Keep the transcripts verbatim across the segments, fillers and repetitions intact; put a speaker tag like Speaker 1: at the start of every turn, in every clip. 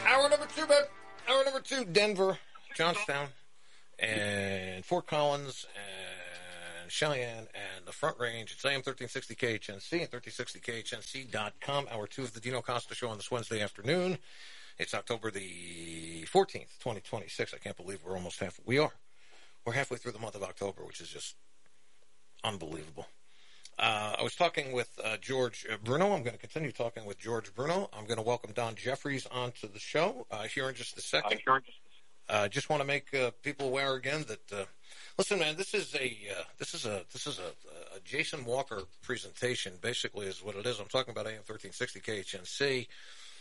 Speaker 1: Hour number two, man. Hour number two, Denver, Johnstown, and Fort Collins, and Cheyenne, and the Front Range. It's A M thirteen sixty K H N C and thirteen sixty K H N C dot com. Hour two of the Dino Costa Show on this Wednesday afternoon. It's October the fourteenth, twenty twenty-six. I can't believe we're almost half. We are. We're halfway through the month of October, which is just unbelievable. Uh, I was talking with uh, George Bruno. I'm going to continue talking with George Bruno. I'm going to welcome Don Jeffries onto the show uh, here in just a second. I uh, just want to make uh, people aware again that uh, listen, man. This is a uh, this is a this is a, a Jason Walker presentation. Basically, is what it is. I'm talking about A M thirteen sixty K H N C,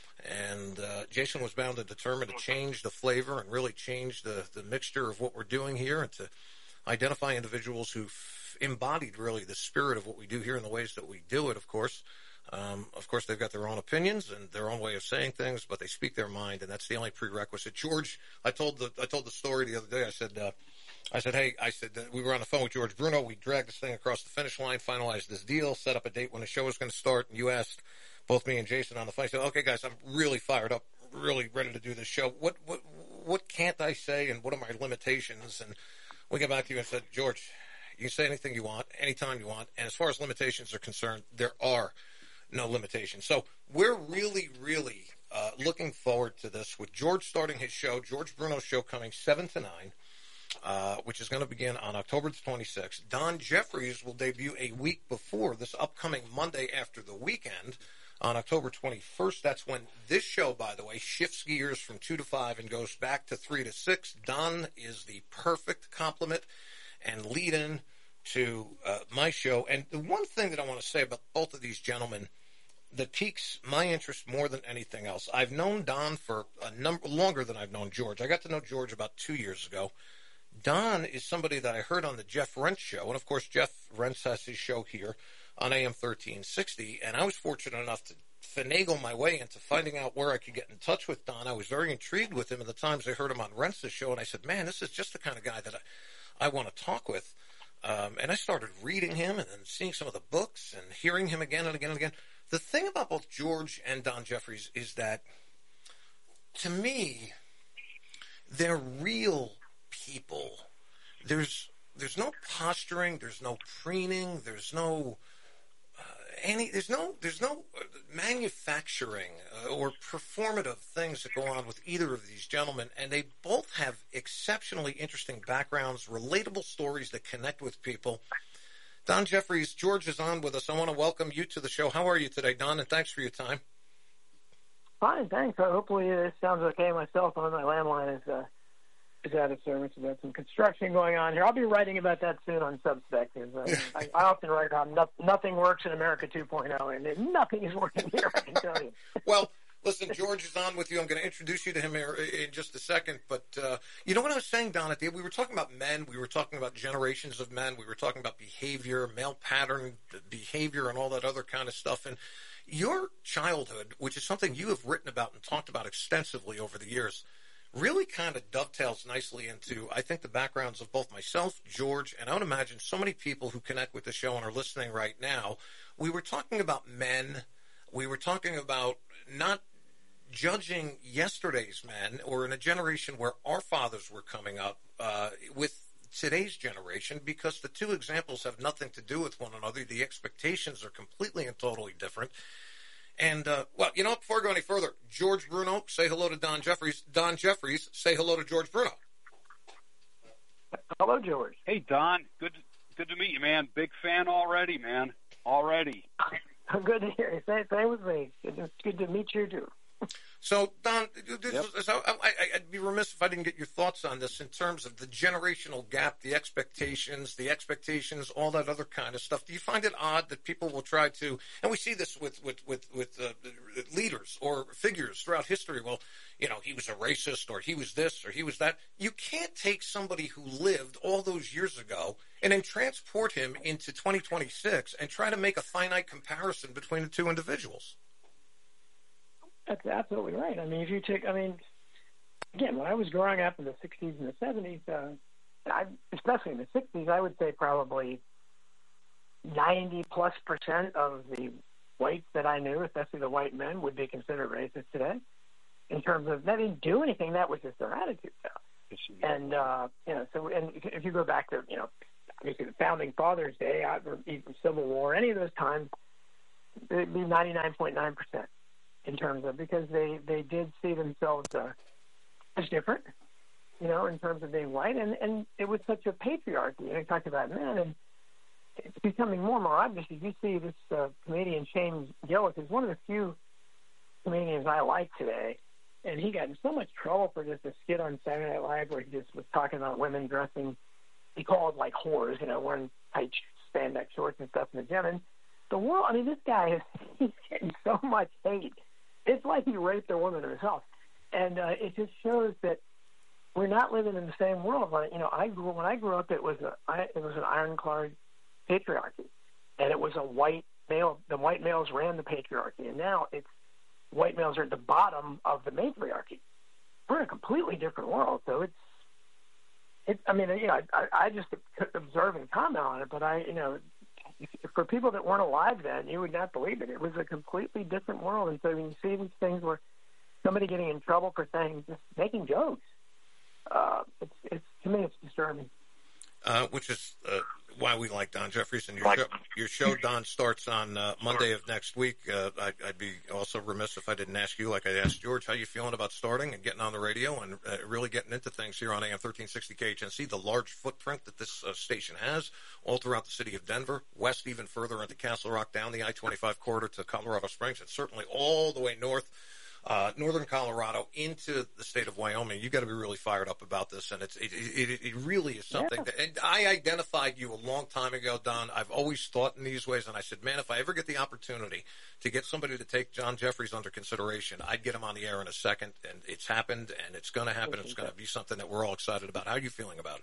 Speaker 1: and uh, Jason was bound and determined to change the flavor and really change the the mixture of what we're doing here, and to identify individuals who embodied really the spirit of what we do here in the ways that we do it. Of course, um, of course, they've got their own opinions and their own way of saying things, but they speak their mind, and that's the only prerequisite. George, I told the I told the story the other day. I said, uh, I said, hey, I said that we were on the phone with George Bruno. We dragged this thing across the finish line, finalized this deal, set up a date when the show was going to start, and you asked both me and Jason on the phone. I said, okay, guys, I'm really fired up, really ready to do this show. What what what can't I say, and what are my limitations? And we got back to you and said, George, you can say anything you want, anytime you want. And as far as limitations are concerned, there are no limitations. So we're really, really uh, looking forward to this with George starting his show, George Bruno's show coming seven to nine, uh, which is going to begin on October twenty-sixth. Don Jeffries will debut a week before this upcoming Monday after the weekend on October twenty-first. That's when this show, by the way, shifts gears from two to five and goes back to three to six. Don is the perfect complement and lead in to uh, my show. And the one thing that I want to say about both of these gentlemen that piques my interest more than anything else, I've known Don for a number longer than I've known George. I got to know George about two years ago. Don is somebody that I heard on the Jeff Rentz show, and of course Jeff Rentz has his show here on A M thirteen sixty, and I was fortunate enough to finagle my way into finding out where I could get in touch with Don. I was very intrigued with him, and the times I heard him on Rentz's show, and I said, man, this is just the kind of guy that I I want to talk with. Um, and I started reading him and then seeing some of the books and hearing him again and again and again. The thing about both George and Don Jeffries is that, to me, they're real people. There's there's no posturing. There's no preening. There's no uh, any. There's no there's no manufacturing uh, or performative things that go on with either of these gentlemen, and they both have exceptionally interesting backgrounds, relatable stories that connect with people. Don Jeffries, George is on with us. I want to welcome you to the show. How are you today, Don? And thanks for your time.
Speaker 2: Fine, thanks. Uh, hopefully it sounds okay. My cell phone, my landline is uh, is out of service. We've got some construction going on here. I'll be writing about that soon on Substack. Uh, I, I often write on no, nothing works in America two point oh, and nothing is working here, I can tell you.
Speaker 1: Well, listen, George is on with you. I'm going to introduce you to him here in just a second. But uh, you know what I was saying, Don, at the, we were talking about men. We were talking about generations of men. We were talking about behavior, male pattern behavior, and all that other kind of stuff. And your childhood, which is something you have written about and talked about extensively over the years, really kind of dovetails nicely into, I think, the backgrounds of both myself, George, and I would imagine so many people who connect with the show and are listening right now. We were talking about men. We were talking about not judging yesterday's men, or in a generation where our fathers were coming up, uh, with today's generation, because the two examples have nothing to do with one another. The expectations are completely and totally different. And, uh, well, you know, before I go any further, George Bruno, say hello to Don Jeffries. Don Jeffries, say hello to George Bruno.
Speaker 2: Hello, George.
Speaker 3: Hey, Don. Good, good to meet you, man. Big fan already, man. Already.
Speaker 2: Good to hear you. Same, same with me. It's good to meet you, too.
Speaker 1: So, Don, this,
Speaker 3: Yep.
Speaker 1: so I, I, I'd be remiss if I didn't get your thoughts on this in terms of the generational gap, the expectations, the expectations, all that other kind of stuff. Do you find it odd that people will try to, and we see this with with with, with uh, leaders or figures throughout history? Well, you know, he was a racist, or he was this, or he was that. You can't take somebody who lived all those years ago and then transport him into twenty twenty-six and try to make a finite comparison between the two individuals.
Speaker 2: That's absolutely right. I mean, if you take, I mean, again, when I was growing up in the sixties and the seventies, uh, I, especially in the sixties, I would say probably ninety plus percent of the whites that I knew, especially the white men, would be considered racist today. in terms of they didn't do anything. That was just their attitude, though. And uh, you know, so and if you go back to you know, obviously the founding fathers' day, or even Civil War, any of those times, it'd be ninety-nine point nine percent in terms of because they they did see themselves uh, as different, you know, in terms of being white, and and it was such a patriarchy. And I talked about men, and it's becoming more and more obvious. You see this uh, comedian Shane Gillis is one of the few comedians I like today. And he got in so much trouble for just a skit on Saturday Night Live where he just was talking about women dressing, he called like whores, you know, wearing tight spandex shorts and stuff in the gym. And the world, I mean, this guy is he's getting so much hate. It's like he raped a woman himself. And uh, it just shows that we're not living in the same world. When, you know, I grew when I grew up, it was a I, it was an ironclad patriarchy, and it was a white male. The white males ran the patriarchy, and now it's white males are at the bottom of the matriarchy. We're in a completely different world, so it's, it's. I mean, you know, I, I just observe and comment on it, but I, you know, if, for people that weren't alive then, you would not believe it. It was a completely different world, and so when you see these things where somebody getting in trouble for saying, just making jokes, uh, it's, it's to me, it's disturbing.
Speaker 1: Uh, which is uh, why we like Don Jeffries. And your show, your show, Don, starts on uh, Monday of next week. Uh, I, I'd be also remiss if I didn't ask you, like I asked George, how you feeling about starting and getting on the radio and uh, really getting into things here on A M thirteen sixty K H N C, the large footprint that this uh, station has all throughout the city of Denver, west even further into Castle Rock, down the I twenty-five corridor to Colorado Springs, and certainly all the way north. Uh, northern Colorado into the state of Wyoming. You got to be really fired up about this, and it's it it, it really is something. Yeah. That, and I identified you a long time ago, Don. I've always thought in these ways, and I said, man, if I ever get the opportunity to get somebody to take John Jeffries under consideration, I'd get him on the air in a second. And it's happened, and it's going to happen. It's going to be something that we're all excited about. How are you feeling about it?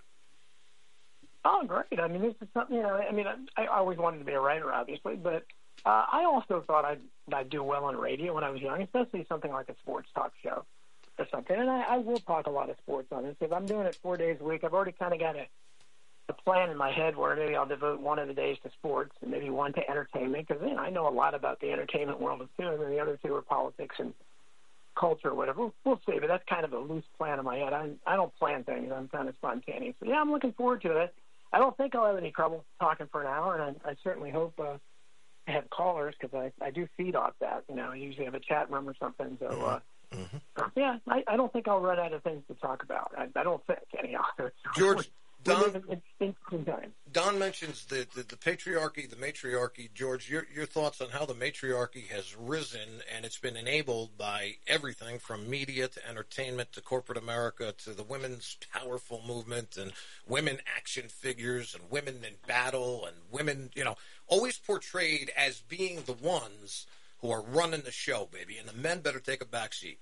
Speaker 2: Oh, great. I mean, this is something. You know, I mean, I, I always wanted to be a writer, obviously, but. Uh, I also thought I'd, I'd do well on radio when I was young, especially something like a sports talk show or something. And I, I will talk a lot of sports on this because I'm doing it four days a week. I've already kind of got a, a plan in my head where maybe I'll devote one of the days to sports and maybe one to entertainment because, you know, I know a lot about the entertainment world too, and then the other two are politics and culture or whatever. We'll, we'll see, but that's kind of a loose plan in my head. I, I don't plan things. I'm kind of spontaneous. But, yeah, I'm looking forward to it. I don't think I'll have any trouble talking for an hour, and I, I certainly hope uh, – I have callers because I, I do feed off that. You know, I usually have a chat room or something. So, uh, mm-hmm. yeah, I, I don't think I'll run out of things to talk about. I, I don't think anyhow.
Speaker 1: George, Don,
Speaker 2: time.
Speaker 1: Don mentions the, the, the patriarchy, the matriarchy. George, your your thoughts on how the matriarchy has risen, and it's been enabled by everything from media to entertainment to corporate America to the women's powerful movement and women action figures and women in battle and women, you know, always portrayed as being the ones who are running the show, baby, and the men better take a back seat.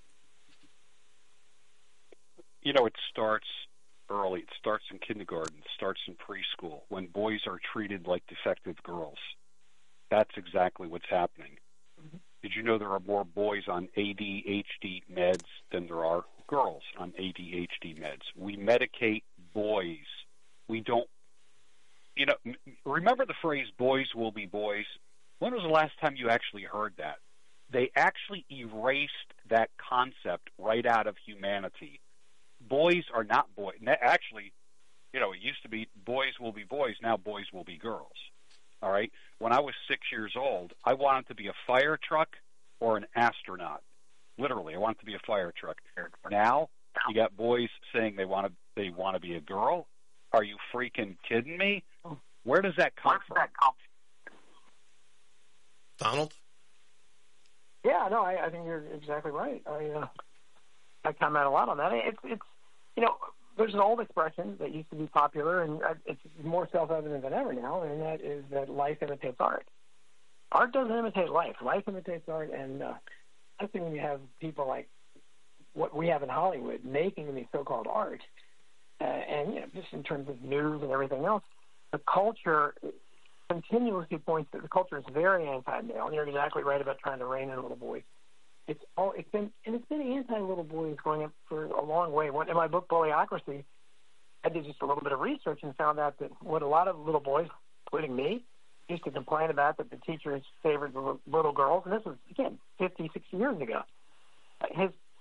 Speaker 3: You know, it starts early. It starts in kindergarten. It starts in preschool when boys are treated like defective girls. That's exactly what's happening. Mm-hmm. Did you know there are more boys on A D H D meds than there are girls on A D H D meds? We medicate boys. We don't, you know, remember the phrase, boys will be boys? When was the last time you actually heard that? They actually erased that concept right out of humanity. Boys are not boys. Actually, you know, it used to be boys will be boys. Now boys will be girls. All right? When I was six years old, I wanted to be a fire truck or an astronaut. Literally, I wanted to be a fire truck. Now, you got boys saying they want to they want to be a girl. Are you freaking kidding me? Where does that come from?
Speaker 1: Donald?
Speaker 2: Yeah, no, I, I think you're exactly right. I uh, I comment a lot on that. It's it's you know, there's an old expression that used to be popular, and it's more self-evident than ever now, and that is that life imitates art. Art doesn't imitate life. Life imitates art, and uh, I think when you have people like what we have in Hollywood making the so-called art, uh, and you know, just in terms of news and everything else, the culture continuously points that the culture is very anti-male, and you're exactly right about trying to rein in little boys. It's all it's been, and it's been anti-little boys going up for a long way. When, in my book Bullyocracy, I did just a little bit of research and found out that what a lot of little boys, including me, used to complain about, that the teachers favored the little girls, and this was, again, fifty, sixty years ago, has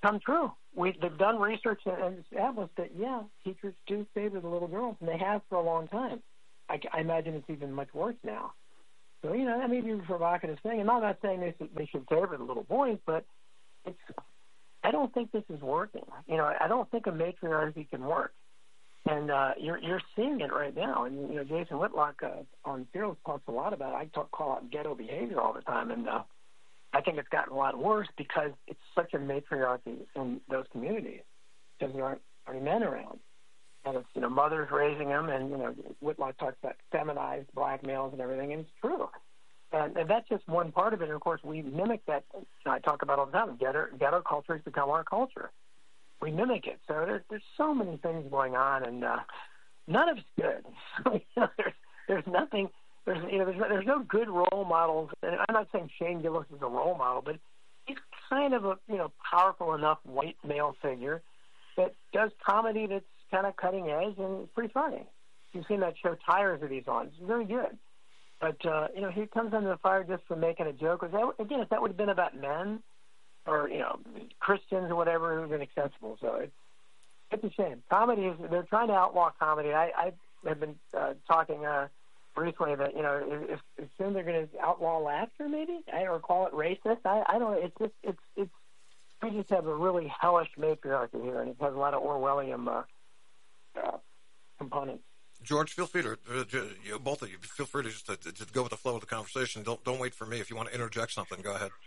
Speaker 2: come true. We, they've done research and established that, yeah, teachers do favor the little girls, and they have for a long time. I, I imagine it's even much worse now. So, you know, that may be a provocative thing. And I'm not saying they should, they should favor the little boys, but it's, I don't think this is working. You know, I don't think a matriarchy can work. And uh, you're you're seeing it right now. And, you know, Jason Whitlock uh, on Fearless talks a lot about it. I talk, call it ghetto behavior all the time. And uh, I think it's gotten a lot worse because it's such a matriarchy in those communities because there aren't any men around. And it's, you know, mothers raising them. And, you know, Whitlock talks about feminized black males and everything. And it's true. And, and that's just one part of it. And, of course, we mimic that. You know, I talk about all the time. Ghetto, ghetto culture has become our culture. We mimic it. So there's there's so many things going on, and uh, none of it's good. you know, there's there's nothing. There's you know there's there's no good role models. And I'm not saying Shane Gillis is a role model, but he's kind of a you know powerful enough white male figure that does comedy that's kind of cutting edge and it's pretty funny. You've seen that show Tires that he's on. It's very good. But uh, you know he comes under the fire just for making a joke. That, again, if that would have been about men, or, you know, Christians or whatever, it would have been acceptable. So it's, it's a shame. Comedy is, they're trying to outlaw comedy. I, I have been uh, talking uh, recently that, you know, if, if soon they're going to outlaw laughter maybe, or call it racist. I, I don't know. It's just, it's, it's, we just have a really hellish matriarchy here, and it has a lot of Orwellian uh, uh, components.
Speaker 1: George, feel free to, uh, you, both of you, feel free to just to, to go with the flow of the conversation. Don't, don't wait for me. If you want to interject something, go ahead.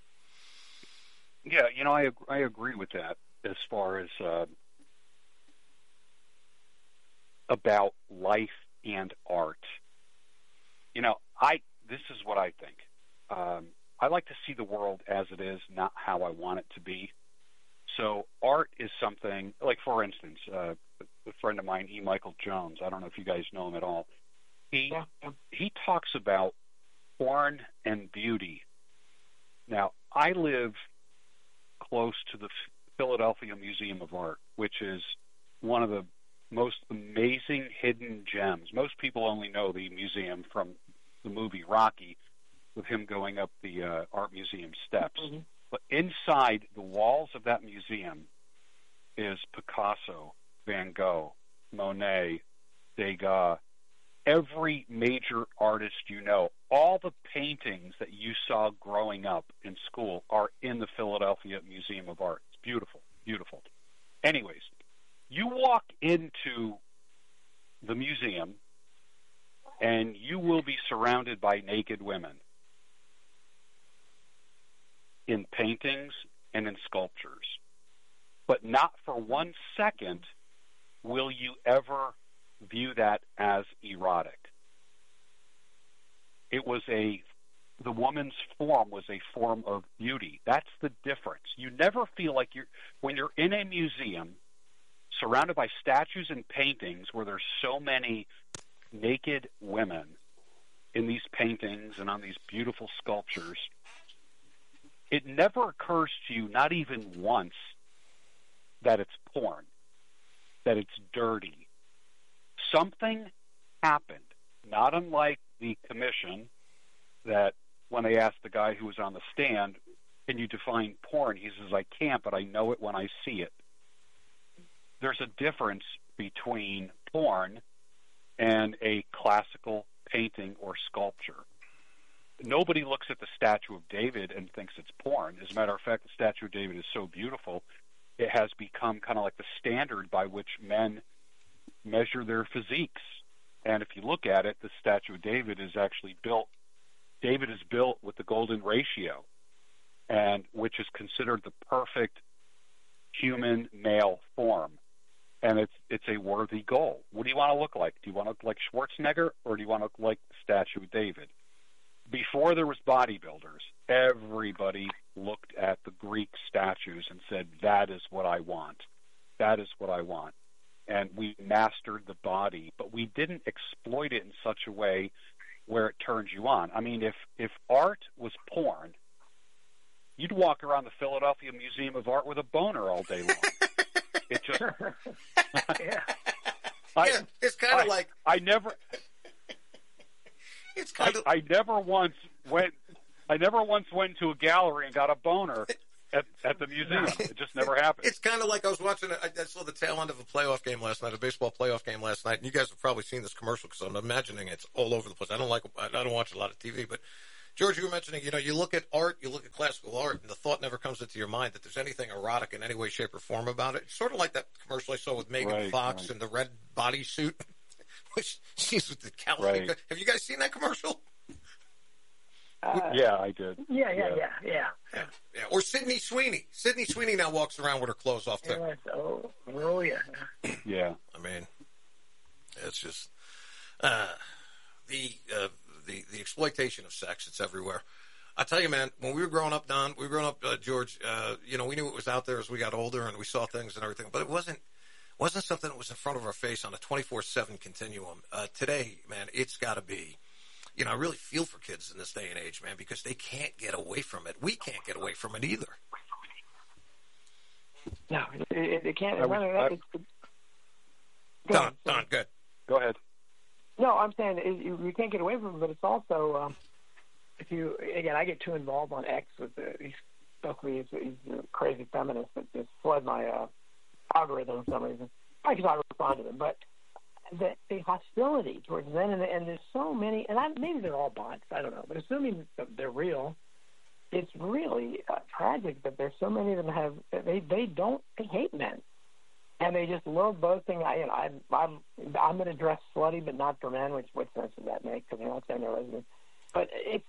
Speaker 3: Yeah, you know, I I agree with that as far as uh, about life and art. You know, I this is what I think. Um, I like to see the world as it is, not how I want it to be. So art is something, like, for instance, uh, a friend of mine, E. Michael Jones, I don't know if you guys know him at all, he
Speaker 2: yeah.
Speaker 3: he talks about porn and beauty. Now, I live close to the Philadelphia Museum of Art, which is one of the most amazing hidden gems. Most people only know the museum from the movie Rocky, with him going up the uh, art museum steps.
Speaker 2: Mm-hmm.
Speaker 3: But inside the walls of that museum is Picasso, Van Gogh, Monet, Degas, every major artist you know. All the paintings that you saw growing up in school are in the Philadelphia Museum of Art. It's beautiful, beautiful. Anyways, you walk into the museum and you will be surrounded by naked women in paintings and in sculptures. But not for one second will you ever view that as erotic. It was a, the woman's form was a form of beauty. That's the difference. You never feel like you're, when you're in a museum surrounded by statues and paintings where there's so many naked women in these paintings and on these beautiful sculptures, it never occurs to you, not even once, that it's porn, that it's dirty. Something happened, not unlike the commission that when they asked the guy who was on the stand, can you define porn? He says, I can't, but I know it when I see it. There's a difference between porn and a classical painting or sculpture. Nobody looks at the Statue of David and thinks it's porn. As a matter of fact, the Statue of David is so beautiful, it has become kind of like the standard by which men measure their physiques. And if you look at it, the Statue of David is actually built, David is built with the golden ratio, and which is considered the perfect human male form. And it's it's a worthy goal. What do you want to look like? Do you want to look like Schwarzenegger, or do you want to look like the Statue of David? Before there was bodybuilders, everybody looked at the Greek statues and said, that is what I want. That is what I want. And we mastered the body, but we didn't exploit it in such a way where it turns you on. I mean, if, if art was porn, you'd walk around the Philadelphia Museum of Art with a boner all day long. It just...
Speaker 2: yeah.
Speaker 1: I, yeah, it's kind of like...
Speaker 3: I never...
Speaker 1: It's kind
Speaker 3: I,
Speaker 1: of...
Speaker 3: I never once went... I never once went to a gallery and got a boner at, at the museum. It just never happened.
Speaker 1: It's kind of like I was watching, I saw the tail end of a playoff game last night, a baseball playoff game last night, and you guys have probably seen this commercial because I'm imagining it's all over the place. I don't like, I don't watch a lot of T V, but George, you were mentioning, you know, you look at art, you look at classical art, and the thought never comes into your mind that there's anything erotic in any way, shape, or form about it. It's sort of like that commercial I saw with Megan
Speaker 3: right,
Speaker 1: Fox
Speaker 3: right.
Speaker 1: in the red bodysuit, which she's with the calcium.
Speaker 3: Right.
Speaker 1: Have you guys seen that commercial?
Speaker 2: Uh,
Speaker 3: yeah, I did.
Speaker 2: Yeah, yeah, yeah, yeah.
Speaker 1: Yeah, yeah. Or Sydney Sweeney. Sydney Sweeney now walks around with her clothes off too.
Speaker 2: Yeah, oh, oh, yeah.
Speaker 3: Yeah.
Speaker 1: I mean, it's just uh, the uh, the the exploitation of sex. It's everywhere. I tell you, man. When we were growing up, Don, we were growing up, uh, George. Uh, you know, we knew it was out there as we got older, and we saw things and everything. But it wasn't wasn't something that was in front of our face on a twenty-four seven continuum. Uh, today, man, it's got to be. You know, I really feel for kids in this day and age, man, because they can't get away from it. We can't get away from it either.
Speaker 2: No, it, it, it can't.
Speaker 3: I was,
Speaker 2: no, no,
Speaker 3: I,
Speaker 2: it's, it's,
Speaker 1: Don, Don, good.
Speaker 3: Go ahead.
Speaker 2: No, I'm saying it, you, you can't get away from it, but it's also, um, if you, again, I get too involved on X with the, he's, basically, he's, he's a crazy feminist that just flood my uh, algorithm for some reason. I because I respond to them, but the, the hostility towards men, and, and there's so many, and I, maybe they're all bots, I don't know, but assuming that they're real, it's really uh, tragic that there's so many of them have, they, they don't, they hate men. And they just love boasting. I, you know, I'm, I'm, I'm going to dress slutty, but not for men, which what sense does that make? Because they're not saying they're lesbians. But it's,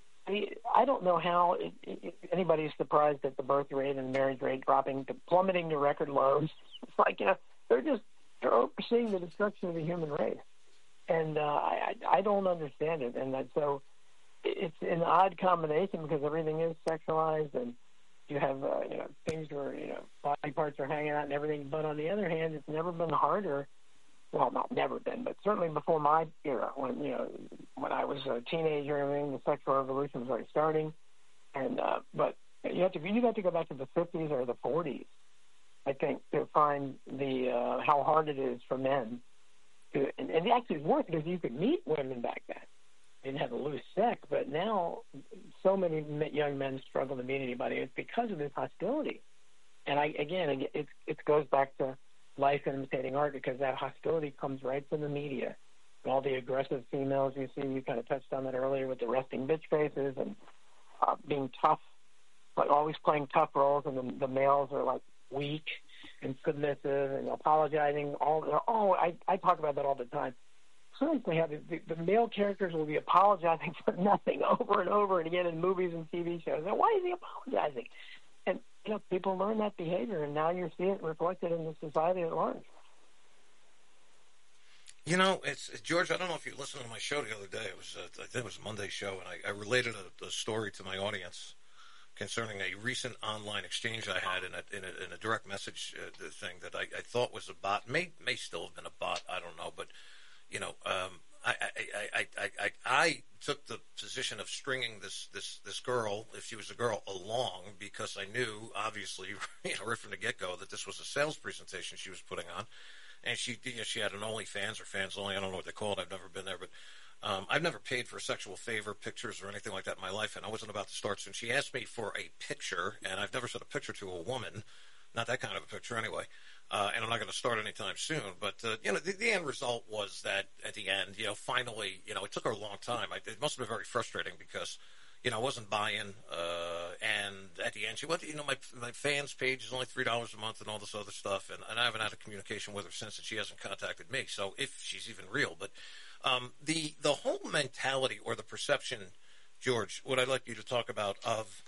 Speaker 2: I don't know how it, it, anybody is surprised at the birth rate and the marriage rate dropping, to plummeting to record lows. It's like, you know, they're just, they're overseeing the destruction of the human race. And uh, I, I don't understand it. And that, so it's an odd combination because everything is sexualized and you have, uh, you know, things where, you know, body parts are hanging out and everything. But on the other hand, it's never been harder. Well, not never been, but certainly before my era, when, you know, when I was a teenager and everything, the sexual revolution was already starting. And, uh, but you have to, you have to go back to the fifties or the forties, I think, to find the, uh, how hard it is for men to, and, and it actually worked because you could meet women back then. Didn't have a loose sex, but now so many young men struggle to meet anybody. It's because of this hostility. And I, again, it, it goes back to life imitating art because that hostility comes right from the media. And all the aggressive females you see, you kind of touched on that earlier with the resting bitch faces and uh, being tough, like always playing tough roles, and the, the males are like weak and submissive and apologizing. All oh, I, I talk about that all the time. Seriously, have the, the male characters will be apologizing for nothing over and over and again in movies and T V shows. Now, why is he apologizing? And you know, people learn that behavior, and now you're seeing it reflected in the society at large.
Speaker 1: You know, it's George. I don't know if you listened to my show the other day. It was, uh, I think it was a Monday show, and I, I related a, a story to my audience concerning a recent online exchange I had in a in a, in a direct message uh, thing that I, I thought was a bot. May may still have been a bot. I don't know, but. You know, um, I, I, I, I, I, I took the position of stringing this, this, this girl, if she was a girl, along because I knew, obviously, you know, right from the get-go, that this was a sales presentation she was putting on, and she, you know, she had an OnlyFans or Fans Only. I don't know what they call it. I've never been there, but um, I've never paid for sexual favor pictures or anything like that in my life, and I wasn't about to start. So she asked me for a picture, and I've never sent a picture to a woman, not that kind of a picture anyway. Uh, and I'm not going to start anytime soon. But, uh, you know, the, the end result was that at the end, you know, finally, you know, it took her a long time. I, it must have been very frustrating because, you know, I wasn't buying. Uh, and at the end, she went, you know, my my fans page is only three dollars a month and all this other stuff. And, and I haven't had a communication with her since, and she hasn't contacted me. So if she's even real. But um, the, the whole mentality or the perception, George, what I'd like you to talk about of,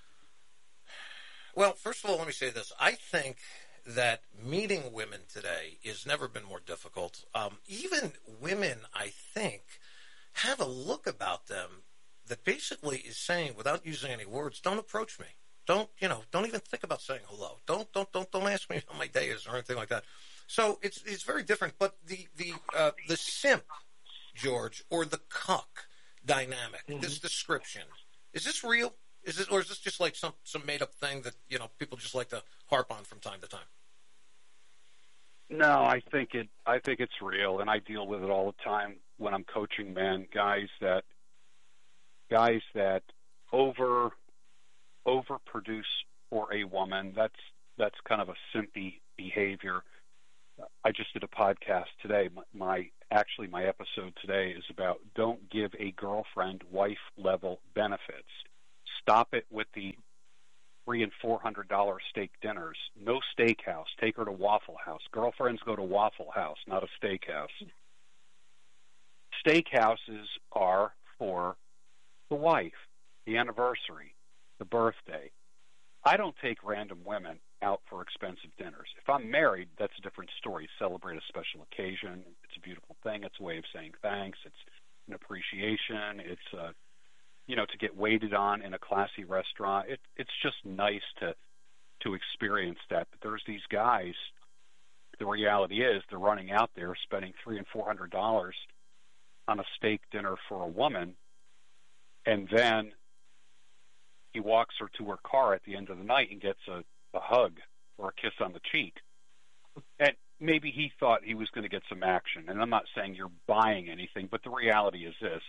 Speaker 1: well, first of all, let me say this. I think that meeting women today has never been more difficult. Um, even women, I think, have a look about them that basically is saying, without using any words, don't approach me. Don't, you know, don't even think about saying hello. Don't, don't, don't, don't ask me how my day is or anything like that. So it's it's very different. But the the uh, the simp, George, or the cuck dynamic, mm-hmm. this description, is this real? Is it, or is this just like some, some made-up thing that, you know, people just like to harp on from time to time?
Speaker 3: No, I think it. I think it's real, and I deal with it all the time when I'm coaching men. Guys that, guys that over, overproduce for a woman. That's that's kind of a simpy behavior. I just did a podcast today. My, my actually my episode today is about don't give a girlfriend wife level benefits. Stop it with the three and four hundred dollar steak dinners. No steakhouse. Take her to Waffle House. Girlfriends go to Waffle House, not a steakhouse. Steakhouses are for the wife, the anniversary, the birthday. I don't take random women out for expensive dinners. If I'm married, that's a different story. Celebrate a special occasion. It's a beautiful thing. It's a way of saying thanks. It's an appreciation. It's, uh, you know, to get waited on in a classy restaurant. It, it's just nice to to experience that. But there's these guys. The reality is they're running out there spending three and four hundred dollars on a steak dinner for a woman, and then he walks her to her car at the end of the night and gets a, a hug or a kiss on the cheek. And maybe he thought he was going to get some action. And I'm not saying you're buying anything, but the reality is this.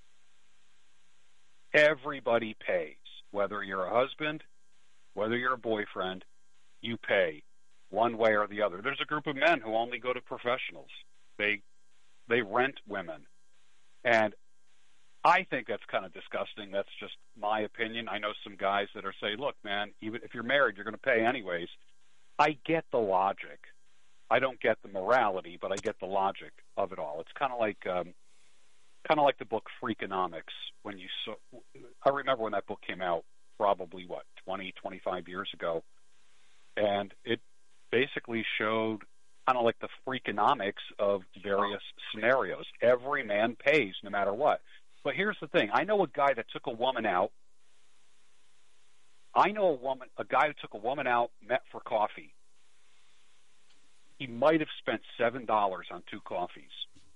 Speaker 3: Everybody pays. Whether you're a husband, whether you're a boyfriend, you pay one way or the other. There's a group of men who only go to professionals. They they rent women. And I think that's kind of disgusting. That's just my opinion. I know some guys that are saying, look, man, even if you're married, you're going to pay anyways. I get the logic. I don't get the morality, but I get the logic of it all. It's kind of like um, kind of like the book Freakonomics. When you saw, I remember when that book came out, probably, what, twenty, twenty-five years ago, and it basically showed kind of like the Freakonomics of various scenarios. Every man pays no matter what. But here's the thing. I know a guy that took a woman out. I know a woman, a guy who took a woman out, met for coffee. He might have spent seven dollars on two coffees.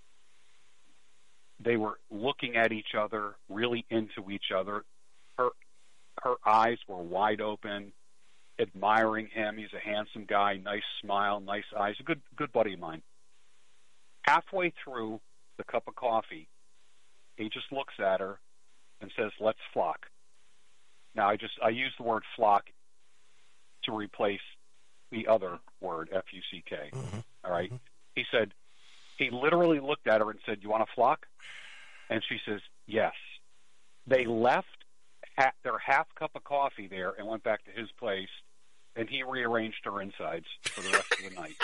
Speaker 3: They were looking at each other, really into each other. Her, her eyes were wide open, admiring him. He's a handsome guy, nice smile, nice eyes. A good, good buddy of mine. Halfway through the cup of coffee, he just looks at her and says, "Let's flock." Now, I just I use the word flock to replace the other word, F U C K. Mm-hmm. All right? Mm-hmm. He said, he literally looked at her and said, "You want to flock?" And she says, "Yes." They left ha- their half cup of coffee there and went back to his place, and he rearranged her insides for the rest of the night.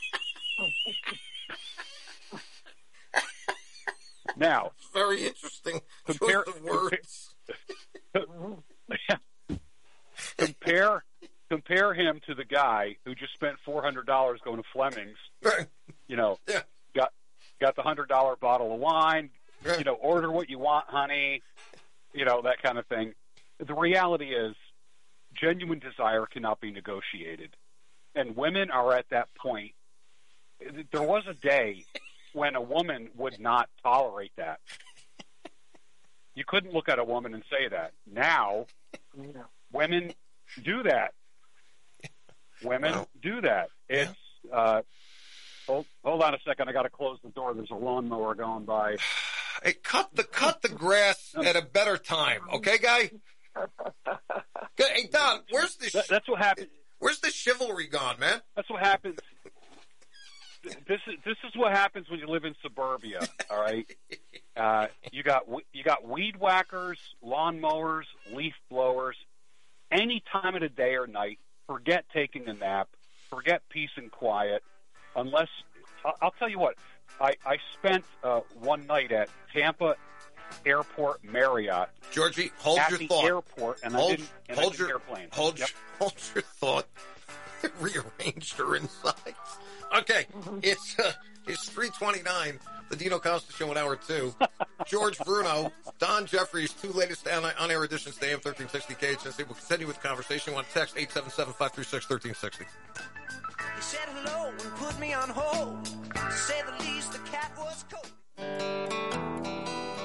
Speaker 3: Now,
Speaker 1: very interesting
Speaker 3: compare,
Speaker 1: choice of words.
Speaker 3: Compare, compare, compare him to the guy who just spent four hundred dollars going to Fleming's.
Speaker 1: Right.
Speaker 3: You know,
Speaker 1: yeah.
Speaker 3: got got the one hundred dollars bottle of wine.
Speaker 1: Right.
Speaker 3: You know, order what you want, honey. You know, that kind of thing. The reality is, genuine desire cannot be negotiated, and women are at that point. There was a day when a woman would not tolerate that. You couldn't look at a woman and say that. Now,
Speaker 2: Yeah.
Speaker 3: women do that. Women
Speaker 1: Wow.
Speaker 3: do that. It's uh, hold, hold on a second. I got to close the door. There's a lawnmower going by.
Speaker 1: Hey, cut the cut the grass at a better time, okay, guy? Hey, Don, where's the
Speaker 3: That, that's what happens.
Speaker 1: where's the chivalry gone, man?
Speaker 3: That's what happens. This is this is what happens when you live in suburbia. All right, uh, you got you got weed whackers, lawnmowers, leaf blowers. Any time of the day or night, forget taking a nap, forget peace and quiet. Unless I'll, I'll tell you what, I I spent uh, one night at Tampa Airport Marriott.
Speaker 1: Georgie, hold
Speaker 3: at
Speaker 1: your
Speaker 3: the
Speaker 1: thought.
Speaker 3: airport, and
Speaker 1: hold
Speaker 3: I didn't, and
Speaker 1: hold
Speaker 3: I didn't
Speaker 1: your
Speaker 3: airplane.
Speaker 1: hold
Speaker 3: Yep.
Speaker 1: hold your thought. Rearranged her insides. Okay, it's uh, it's three twenty-nine. The Dino Costa Show in hour two. George Bruno, Don Jeffries, two latest on, on air editions to A M thirteen sixty K H N C. We'll continue with the conversation. You want to text eight seven seven, five three six, one three six zero.
Speaker 4: He said hello and put me on hold. To say the least, the cat was cold.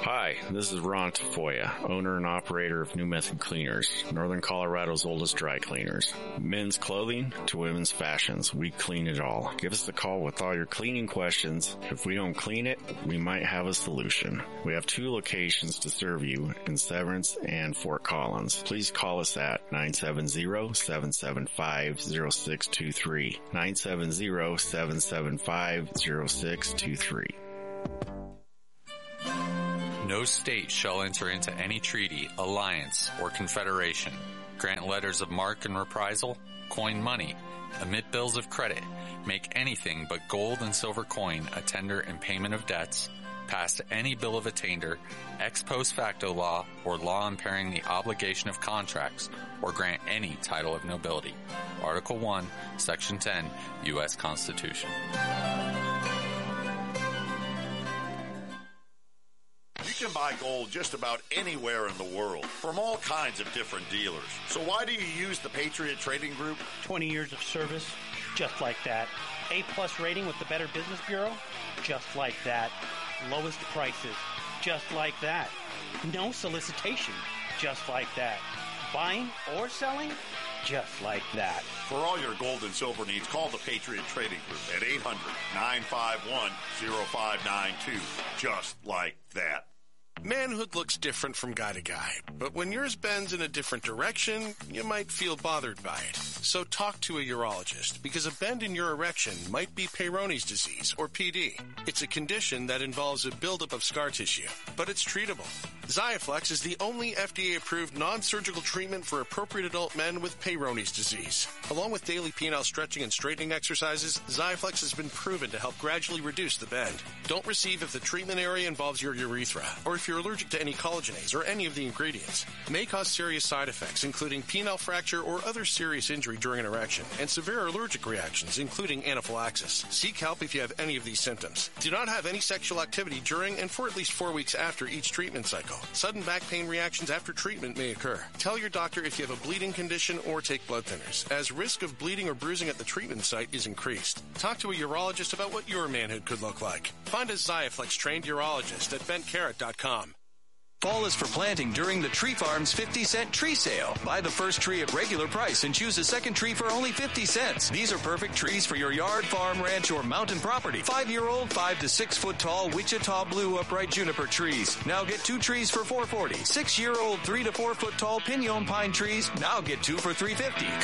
Speaker 5: Hi, this is Ron Tafoya, owner and operator of New Method Cleaners, Northern Colorado's oldest dry cleaners. Men's clothing to women's fashions, we clean it all. Give us a call with all your cleaning questions. If we don't clean it, we might have a solution. We have two locations to serve you in Severance and Fort Collins. Please call us at nine seven zero, seven seven five, zero six two three, nine seven zero, seven seven five, zero six two three.
Speaker 6: No state shall enter into any treaty, alliance, or confederation, grant letters of marque and reprisal, coin money, emit bills of credit, make anything but gold and silver coin a tender in payment of debts, pass any bill of attainder, ex post facto law, or law impairing the obligation of contracts, or grant any title of nobility. Article one, Section ten, U S Constitution.
Speaker 7: You can buy gold just about anywhere in the world from all kinds of different dealers. So why do you use the Patriot Trading Group?
Speaker 8: twenty years of service, just like that. A-plus rating with the Better Business Bureau, just like that. Lowest prices, just like that. No solicitation, just like that. Buying or selling, just like that.
Speaker 7: For all your gold and silver needs, call the Patriot Trading Group at eight hundred, nine five one, zero five nine two. Just like that.
Speaker 9: Manhood looks different from guy to guy, but when yours bends in a different direction, you might feel bothered by it. So talk to a urologist, because a bend in your erection might be Peyronie's disease, or P D. It's a condition that involves a buildup of scar tissue, but it's treatable. Xiaflex is the only F D A-approved non-surgical treatment for appropriate adult men with Peyronie's disease. Along with daily penile stretching and straightening exercises, Xiaflex has been proven to help gradually reduce the bend. Don't receive if the treatment area involves your urethra, or if you're allergic to any collagenase or any of the ingredients. May cause serious side effects, including penile fracture or other serious injury during an erection, and severe allergic reactions, including anaphylaxis. Seek help if you have any of these symptoms. Do not have any sexual activity during and for at least four weeks after each treatment cycle. Sudden back pain reactions after treatment may occur. Tell your doctor if you have a bleeding condition or take blood thinners, as risk of bleeding or bruising at the treatment site is increased. Talk to a urologist about what your manhood could look like. Find a Xiaflex-trained urologist at bent carrot dot com.
Speaker 10: Fall is for planting during the Tree Farm's fifty cent tree sale. Buy the first tree at regular price and choose a second tree for only fifty cents. These are perfect trees for your yard, farm, ranch, or mountain property. Five-year-old, five to six foot tall Wichita Blue upright juniper trees. Now get two trees for four forty. Six-year-old, three to four foot tall Pinon pine trees. Now get two for three fifty.